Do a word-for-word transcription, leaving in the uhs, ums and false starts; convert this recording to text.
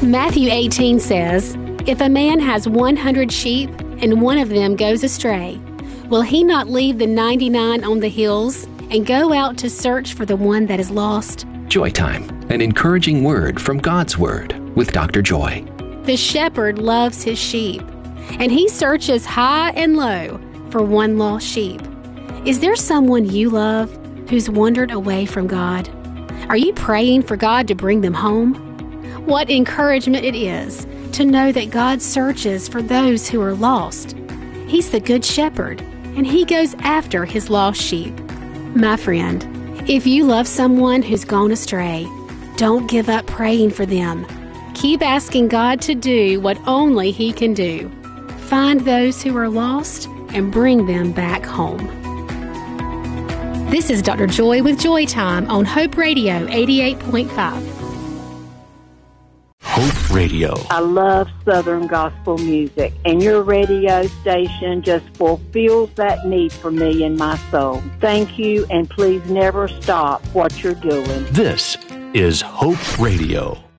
Matthew eighteen says, "If a man has one hundred sheep and one of them goes astray, will he not leave the ninety-nine on the hills and go out to search for the one that is lost?" Joy Time, an encouraging word from God's Word with Doctor Joy. The shepherd loves his sheep, and he searches high and low for one lost sheep. Is there someone you love who's wandered away from God? Are you praying for God to bring them home? What encouragement it is to know that God searches for those who are lost. He's the good shepherd, and he goes after his lost sheep. My friend, if you love someone who's gone astray, don't give up praying for them. Keep asking God to do what only he can do. Find those who are lost and bring them back home. This is Doctor Joy with Joy Time on Hope Radio eighty-eight point five. Hope Radio. I love Southern gospel music, and your radio station just fulfills that need for me in my soul. Thank you, and please never stop what you're doing. This is Hope Radio.